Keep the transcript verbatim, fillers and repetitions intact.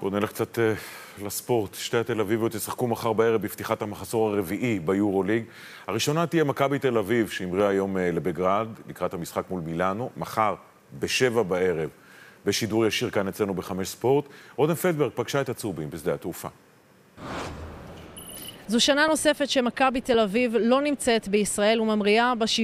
בואו נלך קצת אה, לספורט. שתי התל אביביות ישחקו מחר בערב בפתיחת המחזור הרביעי ביורוליג. הראשונה תהיה מכבי תל אביב, שהמריאה היום אה, לבגרד, לקראת המשחק מול מילאנו. מחר בשבע בערב, בשידור ישיר כאן אצלנו בחמש ספורט. רודן פלדברג פגשה את הצהובים בשדה התעופה. זו שנה נוספת שמכבי תל אביב לא נמצאת בישראל וממריאה